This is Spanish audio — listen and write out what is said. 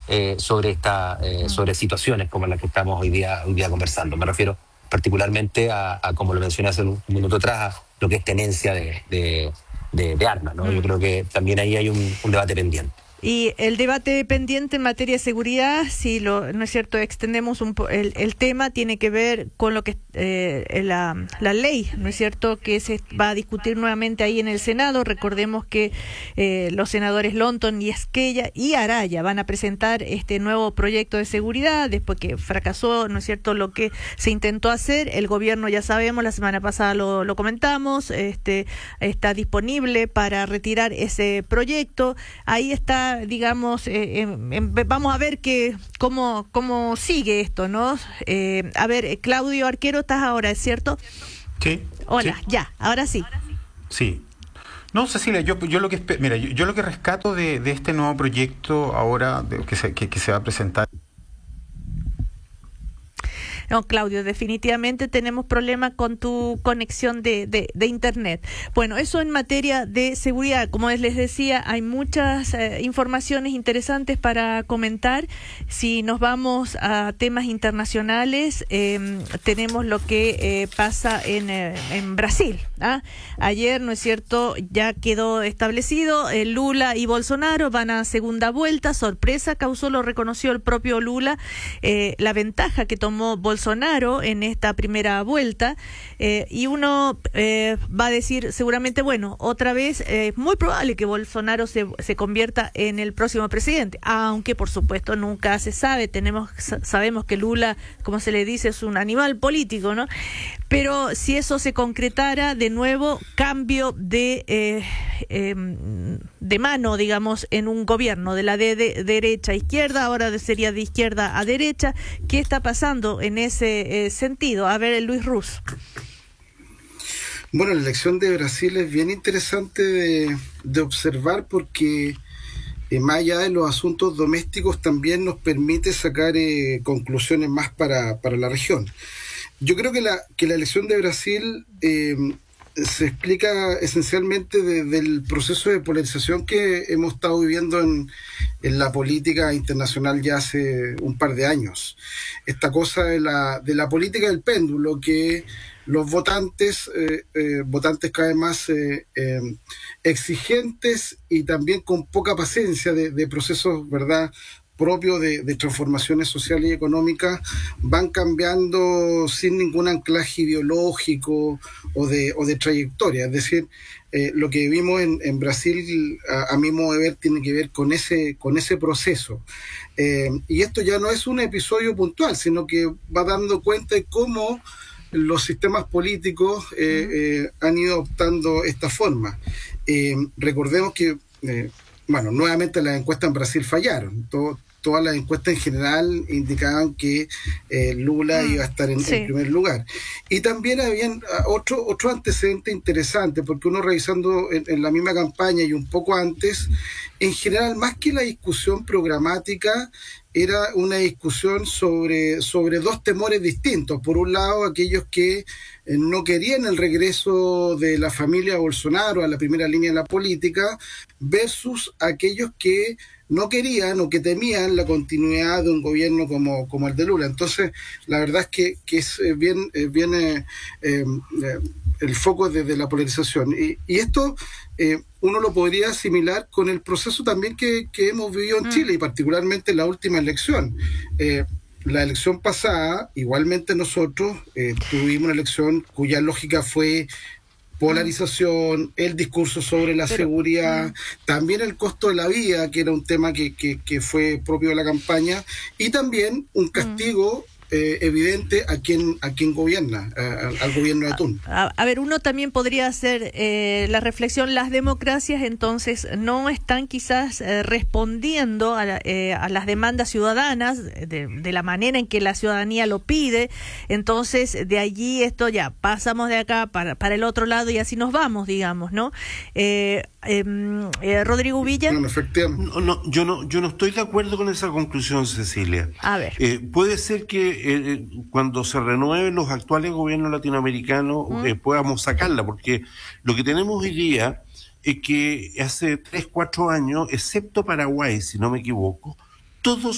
sobre situaciones como las que estamos hoy día conversando. Me refiero particularmente a como lo mencioné hace un minuto atrás, a lo que es tenencia de armas, ¿no? Yo creo que también ahí hay un debate pendiente. Y el debate pendiente en materia de seguridad, si no es cierto, extendemos el tema, tiene que ver con lo que la ley, ¿no es cierto?, que se va a discutir nuevamente ahí en el Senado. Recordemos que los senadores Lonton y Esquella y Araya van a presentar este nuevo proyecto de seguridad después que fracasó, ¿no es cierto?, lo que se intentó hacer. El gobierno, ya sabemos, la semana pasada lo comentamos, está disponible para retirar ese proyecto. Ahí está, digamos, vamos a ver cómo sigue esto, ¿no? A ver, Claudio Arquero, estás ahora, ¿es cierto? Sí. Hola, sí. ya, ahora sí. Sí. No, Cecilia, yo lo que rescato de este nuevo proyecto ahora que se va a presentar. No, Claudio, definitivamente tenemos problemas con tu conexión de internet. Bueno, eso en materia de seguridad. Como les decía, hay muchas informaciones interesantes para comentar. Si nos vamos a temas internacionales, tenemos lo que pasa en Brasil. Ayer, ¿no es cierto?, ya quedó establecido, Lula y Bolsonaro van a segunda vuelta. Sorpresa causó, lo reconoció el propio Lula, la ventaja que tomó Bolsonaro en esta primera vuelta, y uno va a decir seguramente, bueno, otra vez es muy probable que Bolsonaro se convierta en el próximo presidente, aunque por supuesto nunca se sabe. Sabemos que Lula, como se le dice, es un animal político, ¿no? Pero si eso se concretara, de nuevo, cambio de mano, digamos, en un gobierno, de la derecha a izquierda, ahora sería de izquierda a derecha. ¿Qué está pasando en ese sentido? A ver, Luis Ruz. Bueno, la elección de Brasil es bien interesante de observar porque más allá de los asuntos domésticos también nos permite sacar conclusiones más para la región. Yo creo que la elección de Brasil se explica esencialmente del proceso de polarización que hemos estado viviendo en la política internacional ya hace un par de años. Esta cosa de la política del péndulo, que los votantes cada vez más exigentes y también con poca paciencia de procesos, ¿verdad?, propio de transformaciones sociales y económicas, van cambiando sin ningún anclaje ideológico o de trayectoria. Es decir, lo que vimos en Brasil, a mi modo de ver, tiene que ver con ese proceso. Y esto ya no es un episodio puntual, sino que va dando cuenta de cómo los sistemas políticos han ido adoptando esta forma. Recordemos que, nuevamente las encuestas en Brasil fallaron. Todas las encuestas en general indicaban que Lula iba a estar en primer lugar. Y también habían otro antecedente interesante, porque uno revisando en la misma campaña y un poco antes, en general, más que la discusión programática, era una discusión sobre dos temores distintos. Por un lado, aquellos que no querían el regreso de la familia Bolsonaro a la primera línea de la política, versus aquellos que no querían o que temían la continuidad de un gobierno como el de Lula. Entonces, la verdad es que es bien el foco de la polarización. Y esto uno lo podría asimilar con el proceso también que hemos vivido en Chile, y particularmente en la última elección. La elección pasada, igualmente nosotros tuvimos una elección cuya lógica fue polarización, el discurso sobre la seguridad, también el costo de la vida, que era un tema que fue propio de la campaña, y también un castigo evidente a quien gobierna, al gobierno de turno. A ver, uno también podría hacer la reflexión: las democracias entonces no están quizás respondiendo a las demandas ciudadanas de la manera en que la ciudadanía lo pide. Entonces, de allí esto ya pasamos de acá para el otro lado y así nos vamos, digamos, ¿no? Rodrigo Villa. Bueno, efectivamente. Yo no estoy de acuerdo con esa conclusión, Cecilia. A ver. Puede ser que cuando se renueven los actuales gobiernos latinoamericanos podamos sacarla, porque lo que tenemos hoy día es que hace 3-4 años, excepto Paraguay, si no me equivoco, todos